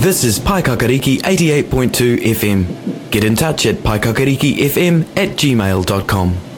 This is Paikakariki 88.2 FM. Get in touch at paikakarikifm@gmail.com.